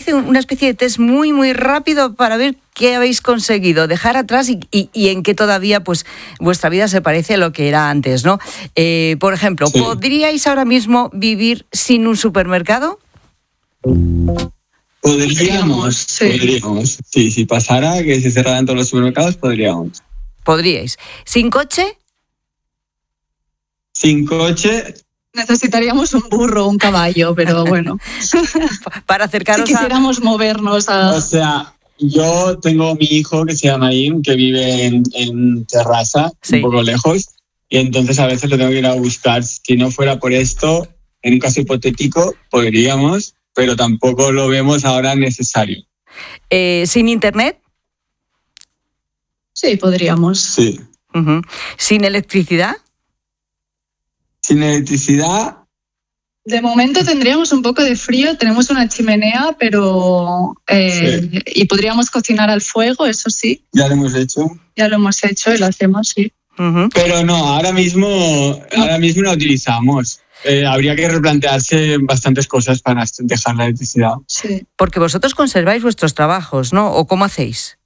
una especie de test muy, muy rápido para ver qué habéis conseguido dejar atrás y en qué todavía pues vuestra vida se parece a lo que era antes, ¿no? Por ejemplo, sí. ¿Podríais ahora mismo vivir sin un supermercado? Podríamos. Sí, si pasara que se cerraran todos los supermercados, podríamos. ¿Podríais? ¿Sin coche? Sin coche... Necesitaríamos un burro, un caballo, pero bueno. Para acercaros si quisiéramos movernos a... O sea, yo tengo mi hijo que se llama Im, que vive en Terrassa, sí. Un poco lejos, y entonces a veces lo tengo que ir a buscar. Si no fuera por esto, en un caso hipotético, podríamos, pero tampoco lo vemos ahora necesario. ¿Sin internet? Sí, podríamos. Sí. Uh-huh. ¿Sin electricidad? Sin electricidad... De momento tendríamos un poco de frío, tenemos una chimenea, pero sí. Y podríamos cocinar al fuego, eso sí. Ya lo hemos hecho. Ya lo hemos hecho y lo hacemos, sí. Uh-huh. Pero no, ahora mismo la utilizamos. Habría que replantearse bastantes cosas para dejar la electricidad. Sí. Porque vosotros conserváis vuestros trabajos, ¿no? ¿O cómo hacéis?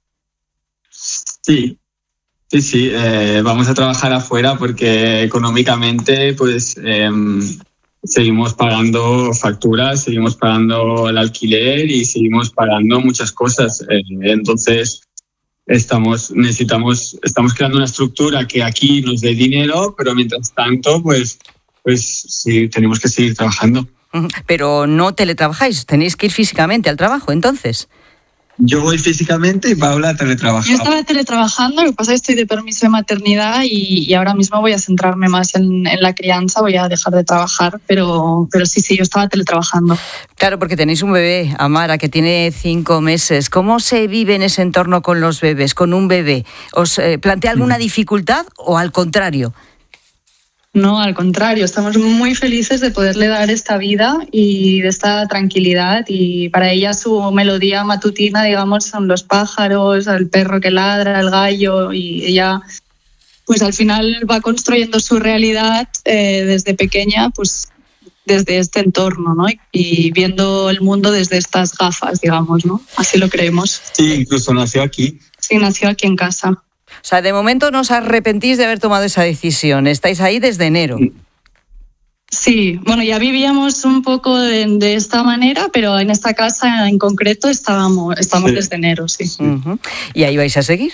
Sí. Sí, vamos a trabajar afuera porque económicamente pues seguimos pagando facturas, seguimos pagando el alquiler y seguimos pagando muchas cosas. Entonces estamos creando una estructura que aquí nos dé dinero, pero mientras tanto pues sí, tenemos que seguir trabajando. Pero no teletrabajáis, tenéis que ir físicamente al trabajo, entonces. Yo voy físicamente y Paula teletrabaja. Yo estaba teletrabajando, lo que pasa es que estoy de permiso de maternidad y ahora mismo voy a centrarme más en la crianza, voy a dejar de trabajar, pero sí, yo estaba teletrabajando. Claro, porque tenéis un bebé, Amara, que tiene 5 meses. ¿Cómo se vive en ese entorno con los bebés, con un bebé? ¿Os plantea alguna dificultad o al contrario? No, al contrario, estamos muy felices de poderle dar esta vida y de esta tranquilidad, y para ella su melodía matutina, digamos, son los pájaros, el perro que ladra, el gallo, y ella pues al final va construyendo su realidad desde pequeña, pues desde este entorno, ¿no? Y viendo el mundo desde estas gafas, digamos, ¿no? Así lo creemos. Sí, incluso nació aquí. Sí, nació aquí en casa. O sea, de momento no os arrepentís de haber tomado esa decisión. Estáis ahí desde enero. Sí, bueno, ya vivíamos un poco de esta manera, pero en esta casa en concreto estamos sí. Desde enero, sí. Uh-huh. ¿Y ahí vais a seguir?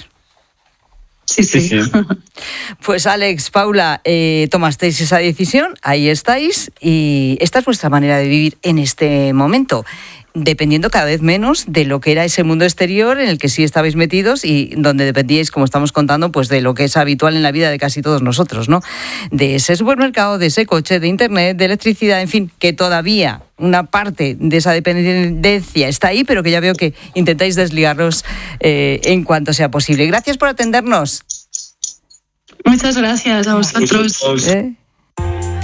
Sí. Pues Àlex, Paula, tomasteis esa decisión, ahí estáis, y esta es vuestra manera de vivir en este momento, dependiendo cada vez menos de lo que era ese mundo exterior en el que sí estabais metidos y donde dependíais, como estamos contando, pues de lo que es habitual en la vida de casi todos nosotros, ¿no? De ese supermercado, de ese coche, de internet, de electricidad, en fin, que todavía una parte de esa dependencia está ahí, pero que ya veo que intentáis desligaros en cuanto sea posible. Gracias por atendernos. Muchas gracias a vosotros.